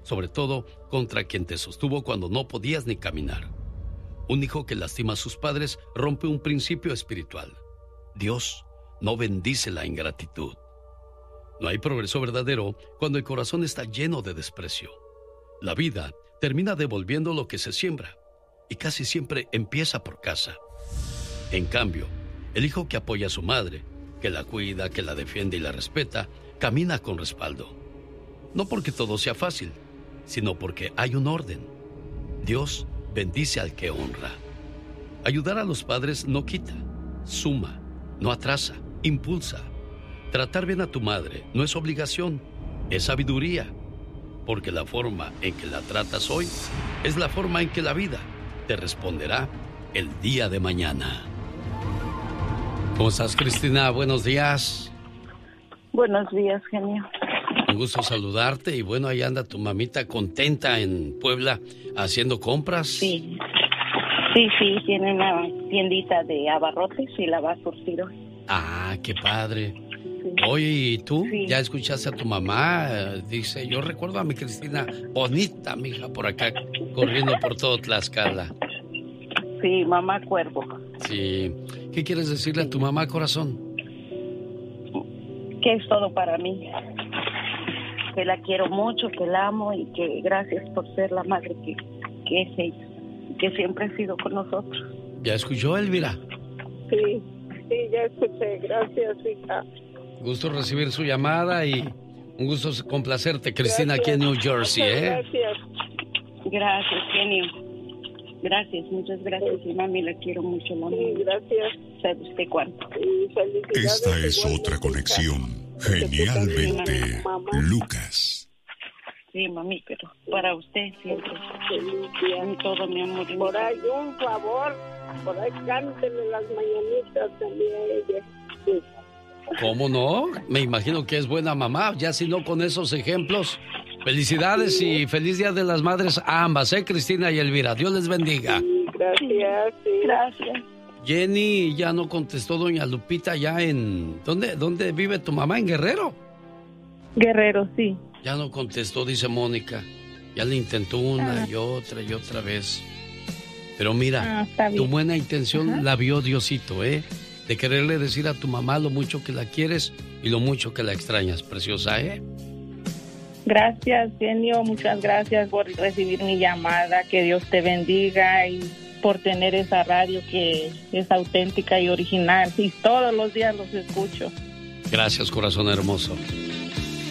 sobre todo contra quien te sostuvo cuando no podías ni caminar. Un hijo que lastima a sus padres rompe un principio espiritual. Dios no bendice la ingratitud. No hay progreso verdadero cuando el corazón está lleno de desprecio. La vida termina devolviendo lo que se siembra y casi siempre empieza por casa. En cambio, el hijo que apoya a su madre, que la cuida, que la defiende y la respeta, camina con respaldo. No porque todo sea fácil, sino porque hay un orden. Dios bendice al que honra. Ayudar a los padres no quita, suma, no atrasa, impulsa. Tratar bien a tu madre no es obligación, es sabiduría. Porque la forma en que la tratas hoy es la forma en que la vida te responderá el día de mañana. ¿Cómo estás, Cristina? Buenos días. Buenos días, genio. Un gusto saludarte y bueno, ahí anda tu mamita contenta en Puebla haciendo compras. Sí, tiene una tiendita de abarrotes y la va a surtir hoy. Ah, qué padre. Sí. Oye, ¿y tú? Sí. ¿Ya escuchaste a tu mamá? Dice, yo recuerdo a mi Cristina bonita, mija, por acá, corriendo por todo Tlaxcala. Sí, mamá cuervo. Sí. ¿Qué quieres decirle a tu mamá, corazón? Que es todo para mí. Que la quiero mucho, que la amo y que gracias por ser la madre que es ella. Que siempre ha sido con nosotros. ¿Ya escuchó, Elvira? Sí, ya escuché. Gracias, hija. Gusto recibir su llamada y un gusto complacerte, Cristina, Gracias. aquí en New Jersey, ¿eh? Gracias. Gracias, genio. Gracias, muchas gracias. Y mami, la quiero mucho, mami. Sí, gracias. ¿Sabe usted cuánto? Y felicidades. Esta es igualmente, otra conexión. hija. Genialmente, Mamá. Lucas. Sí, mami, pero para usted siempre. Feliz día. En todo, mi amor. Por ahí un favor, por ahí cántele las mañanitas también a ella. Sí. ¿Cómo no? Me imagino que es buena mamá, ya si no con esos ejemplos. Felicidades y feliz Día de las Madres a ambas, Cristina y Elvira. Dios les bendiga. Sí, gracias. Sí. Gracias. Jenny ya no contestó, doña Lupita, ya en... ¿Dónde vive tu mamá? ¿En Guerrero? Guerrero, sí. Ya no contestó, dice Mónica. Ya le intentó una y otra vez. Pero mira, está bien. tu buena intención la vio Diosito, ¿eh? De quererle decir a tu mamá lo mucho que la quieres y lo mucho que la extrañas, preciosa, ¿eh? Gracias, genio. Muchas gracias por recibir mi llamada. Que Dios te bendiga y por tener esa radio que es auténtica y original. Y todos los días los escucho. Gracias, corazón hermoso.